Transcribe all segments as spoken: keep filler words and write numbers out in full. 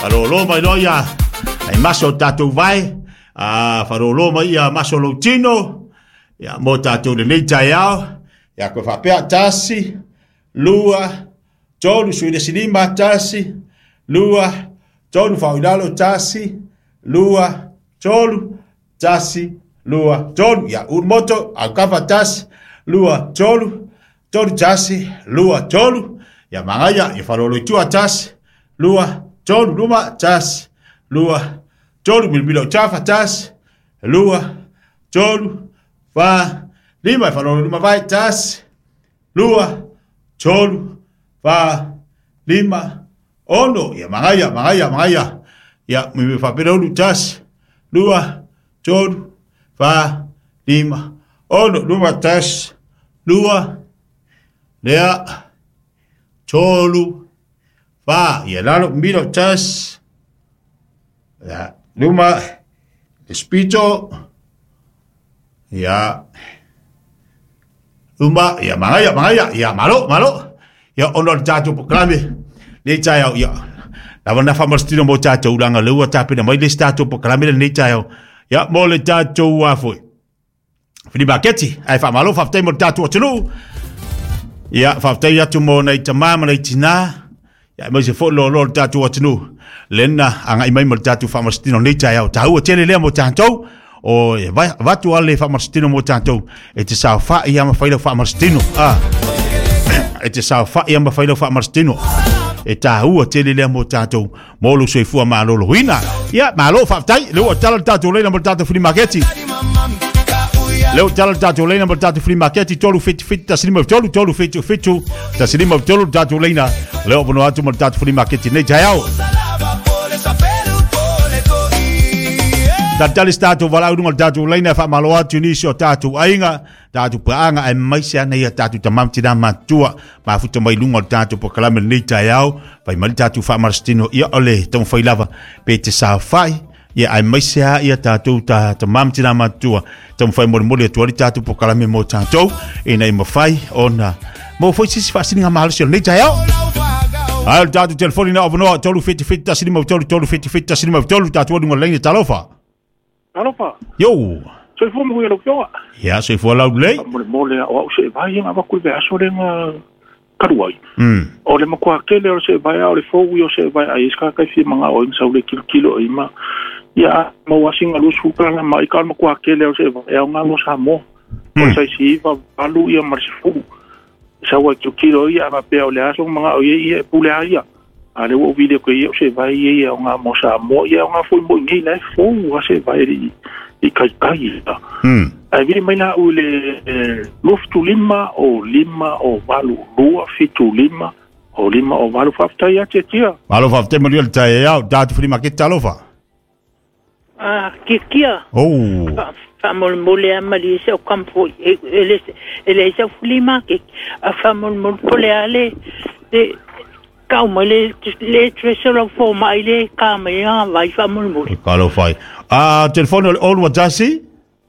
Farolo mai no ia. Ai maso tatu vai. Ah, farolo mai ia maso lotino. Ya mo tatu le nei tai ao. Ya ko fa pe tasi. Lua. Tolu sui de sinima tasi. Lua. Tolu fa udalo tasi. Lua. Tolu. Tasi. Lua. Tolu. Ya un moto. Akafa tasi. Lua. Tolu. Tolu tasi. Lua. Tolu. Ya mangaya. Ya farolo tua tasi. Lua. Tolu luma tas, lua, tolu bilbilo chafa tas, lua, tolu, fa, lima fa luma vai tas, lua, tolu, fa, lima, ono, ya mangaya, mangaya, mangaya, ya mi fa pero tas, lua, tolu, fa, lima, ono, luma tas, lua, lea, tolu, fa, ia lalo miro tas. Ya, luma espito. Ya. Luma, ya mangaya, mangaya, ya malo, malo. Ya onor tatu proklame. Nei tayau ya. Lava na famastino mo tatu ulanga lua tapi na mai le tatu proklame nei tayau. Ya mo le tatu wa foi. Fini baketi, ai fa malo fa temo tatu tulu. Ya fa tayau tu mo nei tamama nei tina. Ya mai se fo lo lo tatu atunu lena anga i mai mo tatu famastino nei tai au tau tele le mo tanto o vai va tu ale famastino mo tanto e te sa fa ia ma faila famastino ah e te sa fa ia ma faila famastino e tau tele le mo tanto mo lo se fu ma lo ruina ya ma lo fa tai lo tala tatu le mo tatu free market Leo tala tatu leina mo tatu free market tolu fit fit ta sinima tolu tolu fit fit ta sinima tolu tatu leina leo bono atu mo tatu free market nei jayao ta tali tatu wala udu mo tatu leina fa malo atu ni so tatu ainga tatu paanga ai mai sia nei tatu tamam tina matua ma futa mai lungo tatu po kalame nei jayao vai mal tatu fa marstino ia ole ton foi lava pe te sa fai ia ai mai sia ia tatu ta tamam tina matua tam fai mo mo le tuari tatu po kalame mo tanto e nei mo fai ona mo foi sisi fasini ngamal sio nei jayao al tatu telefoni na obono tolu fit fit ta sinima tolu tolu fit fit ta sinima tolu tatu ngo lengi talofa talofa yo so fu mo yo yo ya so fu la le mo le o se vai nga ba ku be aso le nga karuai mm o le mo kwa kele o se vai o le fo yo se vai ai ska ka fi manga o sa le kilo kilo ima ya mo wasinga lu suka na mai ka mo kwa kele o se vai o nga mo sa mo o sai si va alu ia marsifu sa wa kilo ia ma pe o le aso manga o ye pule ia ale wo video ko ye se vai ye o nga mo sa mo ye o nga fu mo ngi na fo wa se vai ri i kai kai mm ai vi mai na u le luftu lima o lima o valu lua fitu lima o lima o valu fafta ia te tia valu fafta mo le tai ya datu free market talofa ah kikia oh famol mole amali se o campo ele ele se flima ke a famol mol pole ale de calma le le tresor fo mai le calma ya vai famol mol calo fai ah telefono all what jasi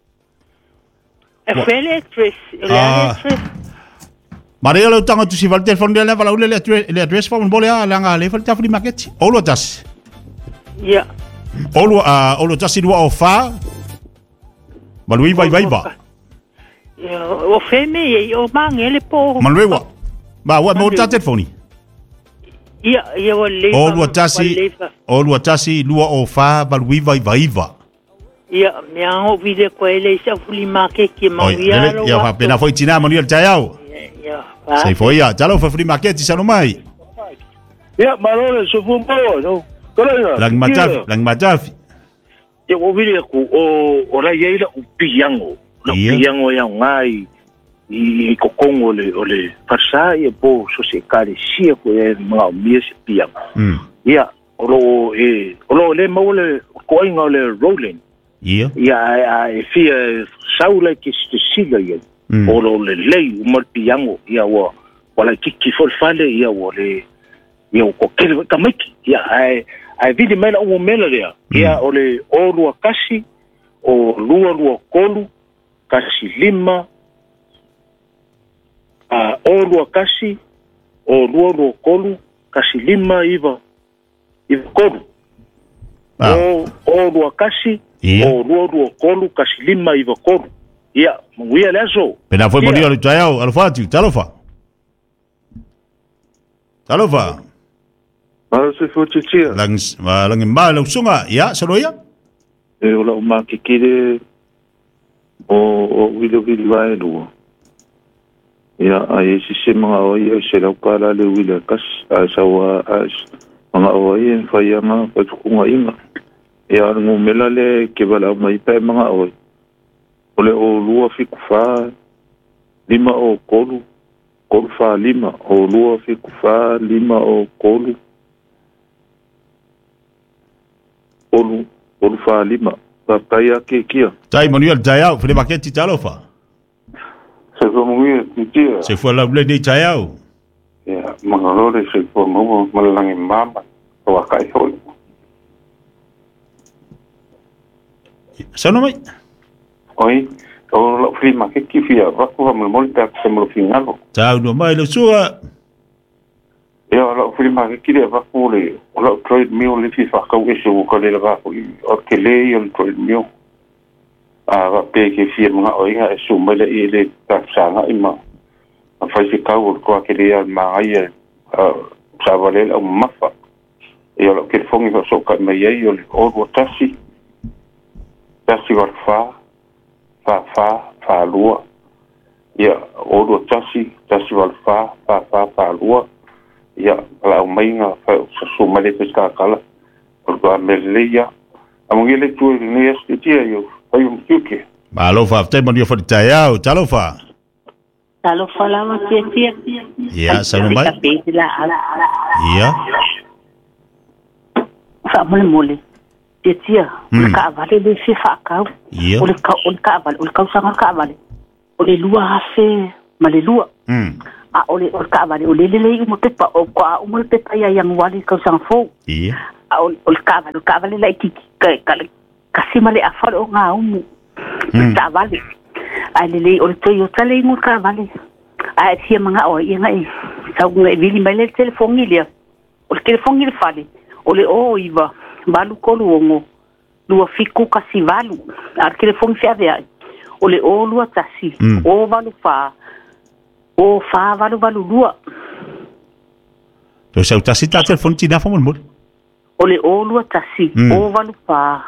e fele tres le tres Maria lo tanga tu si val telefono dela vala le le address famol mole ala nga le fal ta free market all what jasi ya all ah all jasi do ofa Malui vai vai ba. O feme o mangele po. Malui wa. Ba wa mo ta telefoni. Ia ia o le. O lua tasi. O lua tasi lua o fa malui vai vai va. Ia me o vide ko ele sa fuli make ki mo ia. Ia fa pena foi tina mo ia taiao. Ia. Sei foi ia. Talo fa fuli make ti sa no mai. Ia malole so fu mo no. Kola. Lang mataf, lang mataf. E o vile ku o o la yeila u piango no piango ya ngai i ko kongo le o le farsa e po so se kale sia ko e ma mi se piango mm ya o lo e o lo le mo le ko inga le rolling ya ya e fi saula ki se sila ye o lo le le u mo piango ya wo wala kiki fol fale ya wo le ya ko kele kamiki ya ai ai vidi mena o mena lea ia mm. ole o lua kasi o lua lua kolu kasi lima a o lua kasi o lua lua kolu kasi lima iva iva kolu o o lua kasi o lua lua kolu kasi lima iva kolu ia muia leso pena foi monia le taiao alfati talofa talofa ala se fotitia lang lang ma lo sunga ia saloia e ola uma kikire o o wilo wilo vai do ia ai se se mga o ia se la para le wilo kas a sawa as mga o ia fai ama patunga inga ia no mela le ke bala mai pe mga o ole o lua fiku fa lima o kolu kolu fa lima o lua fiku fa lima o kolu kolu kolu fa lima pa taia ke kia tai monia taiao fle maketi talofa se fo muia tia se fo la ble ni taiao ia mangalore se fo mo malangi mama o akai hol Sano mai? Oi, o lo frima ke kifia, va ko mo mo ta se mo finalo. Tau no mai lo sua. Ya lo frima ke kile va ko le, lo trade meal le fi fa ka ke su ko le va ko o ke le yo trade meal. Ah va pe ke fi mo o ia su mo le ile ta sa nga ima. A fa si ka ko ke le ma ai ah sa va le o mafa. Ya lo ke fongi va so ka me ye yo le o wo tasi. Tasi va fa fa fa fa lua ia o do tasi tasi wal fa fa fa fa lua ia la mainga fa so male pesca kala por do melia amongile tu ni este dia yo ai um tuke Malo fa te mo fo taiao talofa talofa la ma tia tia ia sa mai ia fa mole mole tia tia ka vale de se fa ka o le ka o le ka vale o le ka sanga ka vale o le lua hafe ma le lua mm a o le o ka vale o le le le mo te pa o ka o mo te pa ya yang wali ka sanga fo ia a o o ka vale o ka vale la ki ka ka ka si male a fa o nga o mu ta vale a le le o le to yo tale mo ka vale a tia manga o ia ngai sa ngai vili mai le telefoni le o le telefoni le fale o le o iva balu kolu ongo lua fiku kasi valu ar telefon se avea o le o lua tasi o valu fa o fa valu valu lua to sa tasi ta telefon tina fa mo o le o lua tasi o valu fa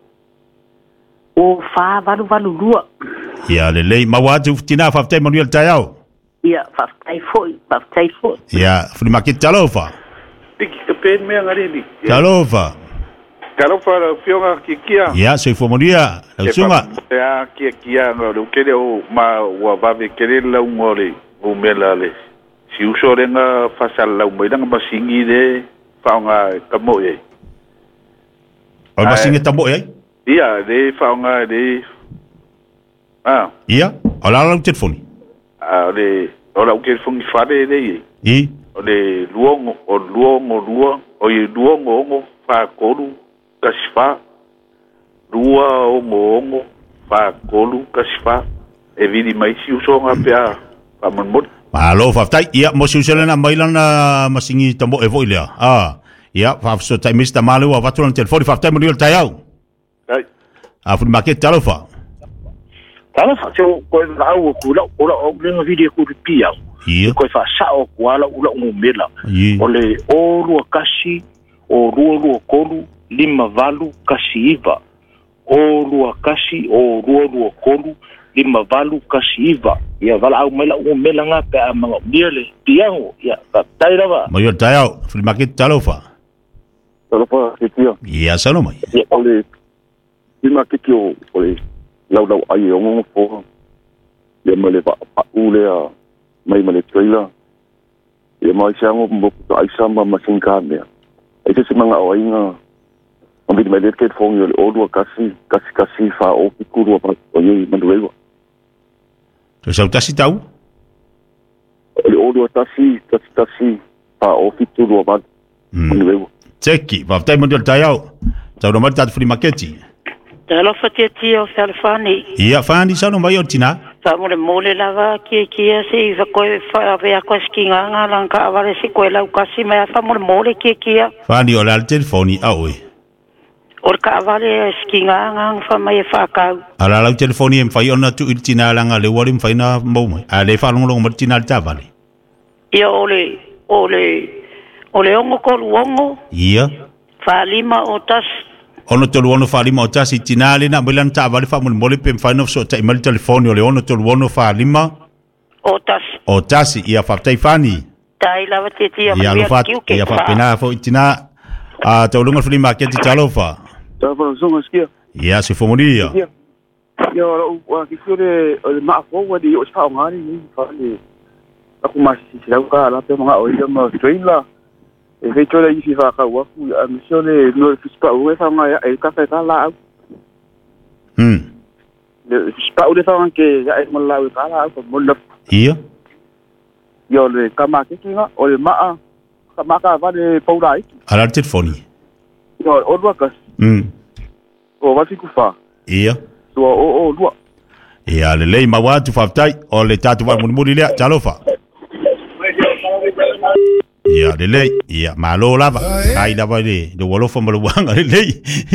o fa valu valu lua ia le le ma wa tu tina fa te mo ni taiao ia fa tai foi fa tai foi ia fri makit talofa tiki te pen me ngari ni talofa Kalau para fionga kikia. Ya, se fomonia, la sunga. Ya kikia no kele o ma wa va be kele la ngore o melale. Si uso renga fasal la mo dang basingi de faunga kamo ye. O basingi tambo ye? Iya, de faunga de ah. Iya, ala la telefoni. Ah, de ola ke fungi fade de ye. I. O de luongo o luongo luongo o ye luongo ngo fa koru kasfa rua o mongo fa kolu kasfa e vidi mai si usonga pea pa mon malo fa tai ia mo si usela na mailana masingi tambo e voilea ah ia fa so tai mista malu wa vatu na telefoni fa tai mo ni taiao ai a fu market talofa talofa so ko la o ku la o la o le video ku pia ia ko fa sa o kwala ula o mela o le o ru kashi o ru ru kolu lima valu kasi iva o lua kasi o rua rua kolu lima valu kasi iva ia vala au mela o mela nga pe a mga biele tiango ia ta taira va mo yo taiao fil market talofa talofa tio ia sano mai ia ole lima kitio ole lau lau ai o ngo fo ia mele pa pa ule a mai mele trailer ia mai sango mo ai samba masinka me ese se manga o inga on dit me dit ket fong yo o do kasi kasi kasi fa o pikuru pa o ye manduego to sa tasi tau o do tasi kasi kasi fa o pikuru pa manduego teki va tai mo taiao tau no mata fri maketi talo fatia tio salfani ia fani sa no mai o tina sa mo le mole lava ki ki se va ko fa ve a ko skinga nga lanka va se ko la kasi me fa mo le mole ki ki fani o la telefoni a oi O ka vale skinga ngang fa mai fa ka. Ala lau telefoni em fai ona tu il tina langa le wari fai na mo mai. A le fa longo longo tina ta vale. Ia ole ole ole ongo ko luongo. Ia. Fa lima o tas. Ono tolu ono fa lima o tas i tina le na bilan ta vale fa mo mole pe fai no so ta email telefoni ole ono tolu ono fa lima. O tas. O tas ia fa tai fani. Tai lava te tia ia lo fa ia fa pena fo tina a te longo flea market ti talofa. Ta fa songa skia. Ia se fomonia. Ia wa ki sure o ma fo wa di o sa ngari ni fa ni. Aku masih si ka la pe mga o ia ma trailer. E ve tola i fa ka wa ku a missione no fispa o fa nga e ka fa ka la. Hmm. Le fispa o de fa ke ya e mo la ka la ko mo la. Ia. Yo le kama ke kinga o le maa kama ka va de paurai. Ala telefoni. Yo o lua ka. Hmm. O va fiku fa. Ia. So o o lua. Ia le lei ma wa tu fa tai o le tatu va mo muri le talofa. Ia le lei ia ma lo lava ai lava le do wolo fo mo wanga le lei.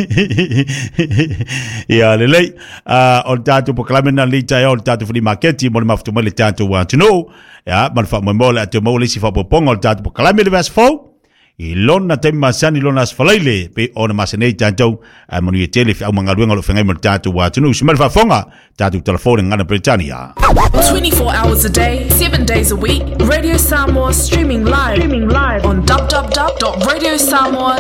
Ia le lei a o tatu po klamena le tai o tatu fli market mo le maftu mo le tatu wa to know. Ya, man fa mo mo le te mo le si fa po pongo tatu po klamena le vas fo. I lona te masani lona sfalaile pe ona masanei tantou a monu tele fa manga luenga lo fengai mo tatu wa tunu simal fa fonga tatu telefone ngana Britania. twenty-four hours a day, seven days a week. Radio Samoa streaming live, streaming live on w w w dot radio samoa